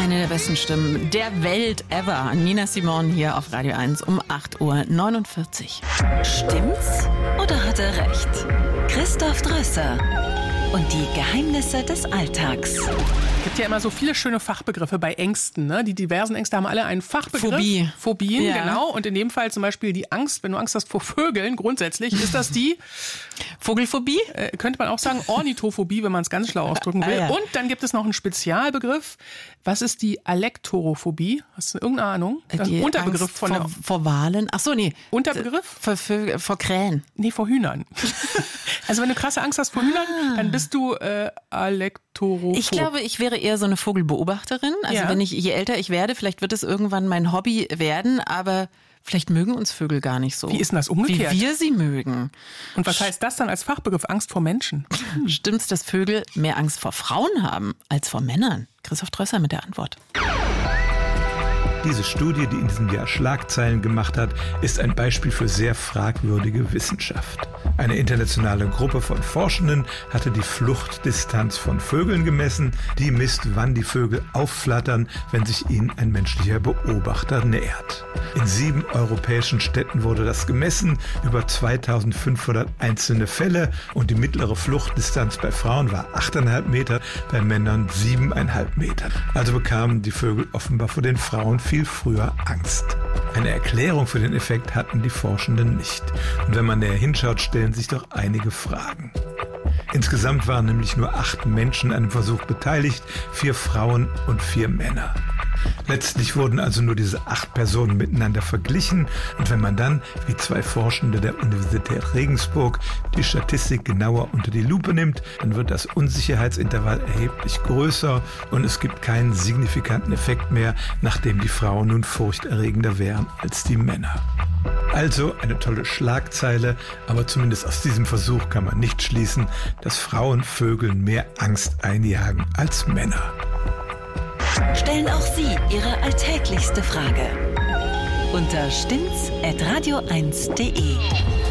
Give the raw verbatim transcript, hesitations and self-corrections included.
Eine der besten Stimmen der Welt ever. Nina Simone hier auf Radio eins um acht Uhr neunundvierzig. Stimmt's oder hat er recht? Christoph Drösser und die Geheimnisse des Alltags. Es gibt ja immer so viele schöne Fachbegriffe bei Ängsten. Ne? Die diversen Ängste haben alle einen Fachbegriff. Phobie. Phobien, Ja. genau. Und in dem Fall zum Beispiel die Angst, wenn du Angst hast vor Vögeln, grundsätzlich ist das die, Vogelphobie? äh, könnte man auch sagen, Ornithophobie, wenn man es ganz schlau ausdrücken will. Ah, ja. Und dann gibt es noch einen Spezialbegriff. Was ist die Alektorophobie? Hast du irgendeine Ahnung? Ein Die Unterbegriff Angst von vor, der... vor Walen? Ach so, nee. Unterbegriff? Vor, vor, vor Krähen. Nee, vor Hühnern. Also wenn du krasse Angst hast vor Hühnern, dann bist du äh, Alektorophob. Ich glaube, ich wäre eher so eine Vogelbeobachterin. Also Ja. wenn ich, je älter ich werde, vielleicht wird es irgendwann mein Hobby werden, aber vielleicht mögen uns Vögel gar nicht so. Wie ist denn das umgekehrt? Wie wir sie mögen. Und was heißt das dann als Fachbegriff? Angst vor Menschen? Stimmt's, dass Vögel mehr Angst vor Frauen haben als vor Männern? Christoph Drösser mit der Antwort. Diese Studie, die in diesem Jahr Schlagzeilen gemacht hat, ist ein Beispiel für sehr fragwürdige Wissenschaft. Eine internationale Gruppe von Forschenden hatte die Fluchtdistanz von Vögeln gemessen. Die misst, wann die Vögel aufflattern, wenn sich ihnen ein menschlicher Beobachter nähert. In sieben europäischen Städten wurde das gemessen, über zweitausendfünfhundert einzelne Fälle, und die mittlere Fluchtdistanz bei Frauen war acht Komma fünf Meter, bei Männern sieben Komma fünf Meter. Also bekamen die Vögel offenbar vor den Frauen viel früher Angst. Eine Erklärung für den Effekt hatten die Forschenden nicht. Und wenn man näher hinschaut, stellen sich doch einige Fragen. Insgesamt waren nämlich nur acht Menschen an dem Versuch beteiligt, vier Frauen und vier Männer. Letztlich wurden also nur diese acht Personen miteinander verglichen, und wenn man dann, wie zwei Forschende der Universität Regensburg, die Statistik genauer unter die Lupe nimmt, dann wird das Unsicherheitsintervall erheblich größer und es gibt keinen signifikanten Effekt mehr, nachdem die Frauen nun furchterregender wären als die Männer. Also eine tolle Schlagzeile, aber zumindest aus diesem Versuch kann man nicht schließen, dass Frauen Vögeln mehr Angst einjagen als Männer. Stellen auch Sie Ihre alltäglichste Frage unter stimmt's at radio eins punkt de.